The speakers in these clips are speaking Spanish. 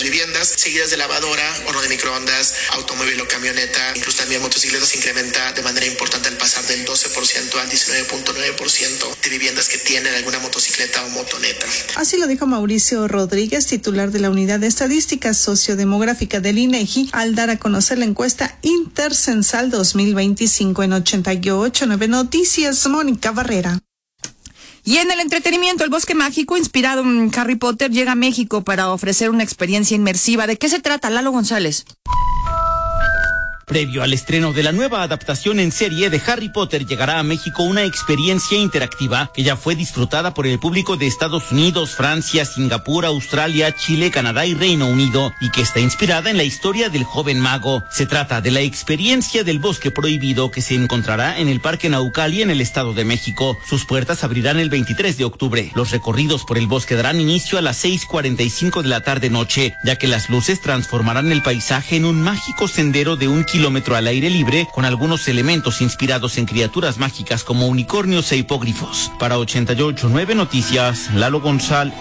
viviendas, seguidas de lavadora, horno de microondas, automóvil o camioneta, incluso también motocicletas. Se incrementa de manera importante al pasar del 12% al 19.9% de viviendas que tienen alguna motocicleta o motoneta. Así lo dijo Mauricio Rodríguez, titular de la Unidad de Estadística Sociodemográfica del INEGI, al dar a conocer la encuesta Intercensal 2025 en 88.9 Noticias. Mónica Barrera. Y en el entretenimiento, el Bosque Mágico, inspirado en Harry Potter, llega a México para ofrecer una experiencia inmersiva. ¿De qué se trata, Lalo González? Previo al estreno de la nueva adaptación en serie de Harry Potter, llegará a México una experiencia interactiva que ya fue disfrutada por el público de Estados Unidos, Francia, Singapur, Australia, Chile, Canadá y Reino Unido, y que está inspirada en la historia del joven mago. Se trata de la experiencia del Bosque Prohibido, que se encontrará en el Parque Naucali en el Estado de México. Sus puertas abrirán el 23 de octubre. Los recorridos por el bosque darán inicio a las 6:45 de la tarde-noche, ya que las luces transformarán el paisaje en un mágico sendero de 1 kilómetro al aire libre, con algunos elementos inspirados en criaturas mágicas como unicornios e hipógrifos. Para 88.9 Noticias, Lalo González.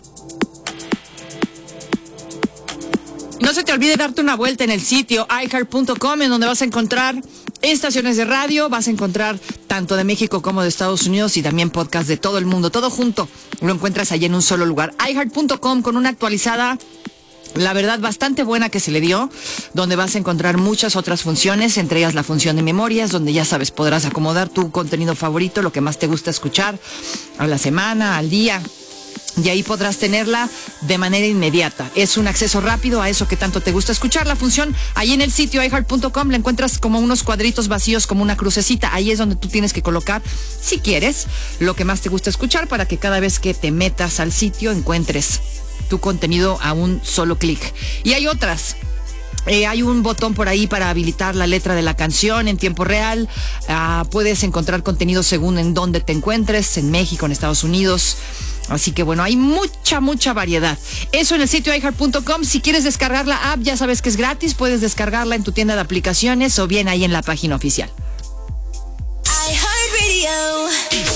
No se te olvide darte una vuelta en el sitio iHeart.com, en donde vas a encontrar estaciones de radio, vas a encontrar tanto de México como de Estados Unidos y también podcast de todo el mundo, todo junto. Lo encuentras allí en un solo lugar. iHeart.com, con una actualizada, la verdad, bastante buena que se le dio, donde vas a encontrar muchas otras funciones, entre ellas la función de memorias, donde ya sabes, podrás acomodar tu contenido favorito, lo que más te gusta escuchar a la semana, al día. Y ahí podrás tenerla de manera inmediata. Es un acceso rápido a eso que tanto te gusta escuchar. La función, ahí en el sitio iHeart.com, la encuentras como unos cuadritos vacíos, como una crucecita. Ahí es donde tú tienes que colocar, si quieres, lo que más te gusta escuchar, para que cada vez que te metas al sitio encuentres tu contenido a un solo clic. Y hay otras. Hay un botón por ahí para habilitar la letra de la canción en tiempo real. Puedes encontrar contenido según en dónde te encuentres, en México, en Estados Unidos. Así que bueno, hay mucha variedad. Eso en el sitio iHeart.com. Si quieres descargar la app, ya sabes que es gratis. Puedes descargarla en tu tienda de aplicaciones o bien ahí en la página oficial. iHeartRadio.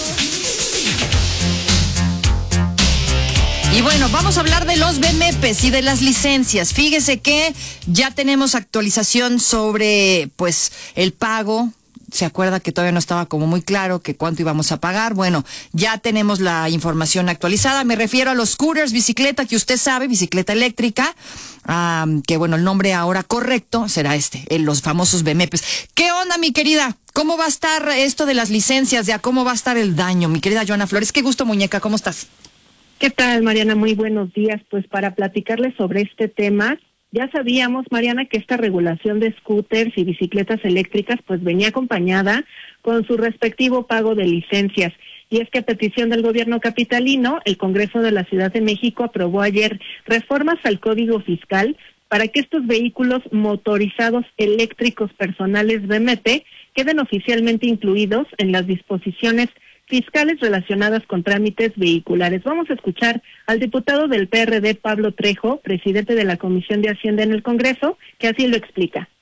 Y bueno, vamos a hablar de los BMPs y de las licencias. Fíjese que ya tenemos actualización sobre, pues, el pago. ¿Se acuerda que todavía no estaba como muy claro que cuánto íbamos a pagar? Bueno, ya tenemos la información actualizada. Me refiero a los scooters, bicicleta, que usted sabe, bicicleta eléctrica, que bueno, el nombre ahora correcto será los famosos BMPs. ¿Qué onda, mi querida? ¿Cómo va a estar esto de las licencias? ¿De a cómo va a estar el daño? Mi querida Joana Flores, qué gusto, muñeca, ¿cómo estás? ¿Qué tal, Mariana? Muy buenos días. Pues para platicarles sobre este tema, ya sabíamos, Mariana, que esta regulación de scooters y bicicletas eléctricas pues venía acompañada con su respectivo pago de licencias. Y es que a petición del gobierno capitalino, el Congreso de la Ciudad de México aprobó ayer reformas al Código Fiscal para que estos vehículos motorizados eléctricos personales BMP queden oficialmente incluidos en las disposiciones fiscales relacionadas con trámites vehiculares. Vamos a escuchar al diputado del PRD, Pablo Trejo, presidente de la Comisión de Hacienda en el Congreso, que así lo explica.